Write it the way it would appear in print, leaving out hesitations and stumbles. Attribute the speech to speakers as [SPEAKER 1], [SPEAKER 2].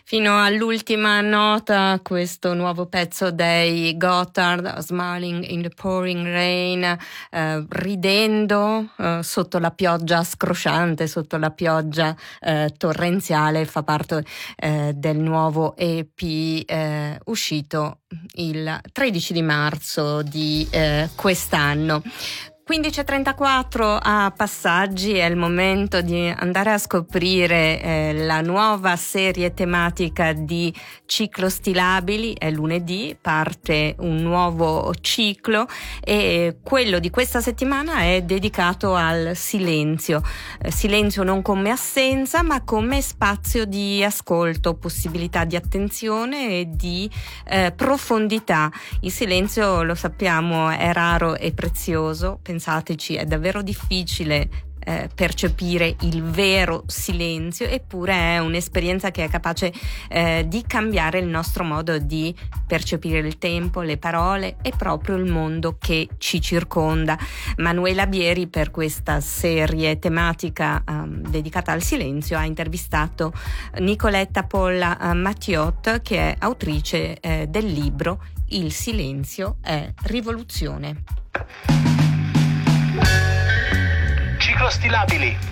[SPEAKER 1] Fino all'ultima nota questo nuovo pezzo dei Gotthard, Smiling in the Pouring Rain, ridendo sotto la pioggia scrosciante, sotto la pioggia torrenziale, fa parte del nuovo EP uscito il 13 di marzo di quest'anno. 15.34 a Passaggi, è il momento di andare a scoprire la nuova serie tematica di Ciclo Stilabili. È lunedì, parte un nuovo ciclo e quello di questa settimana è dedicato al silenzio. Silenzio non come assenza, ma come spazio di ascolto, possibilità di attenzione e di profondità. Il silenzio, lo sappiamo, è raro e prezioso. Pensateci, è davvero difficile percepire il vero silenzio, eppure è un'esperienza che è capace di cambiare il nostro modo di percepire il tempo, le parole e proprio il mondo che ci circonda. Manuela Bieri, per questa serie tematica dedicata al silenzio, ha intervistato Nicoletta Polla Mattiot, che è autrice del libro Il silenzio è rivoluzione.
[SPEAKER 2] Ciclo Stilabili.